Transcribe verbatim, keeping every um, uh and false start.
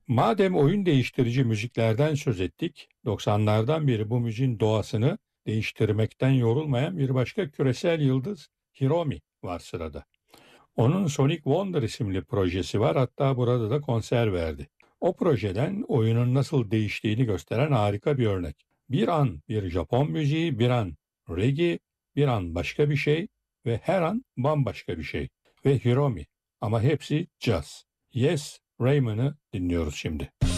Madem oyun değiştirici müziklerden söz ettik, doksanlardan beri bu müziğin doğasını değiştirmekten yorulmayan bir başka küresel yıldız Hiromi var sırada. Onun Sonic Wonder isimli projesi var, hatta burada da konser verdi. O projeden oyunun nasıl değiştiğini gösteren harika bir örnek. Bir an bir Japon müziği, bir an reggae, bir an başka bir şey ve her an bambaşka bir şey. Ve Hiromi, ama hepsi caz. Yes, Raymond'ı dinliyoruz şimdi.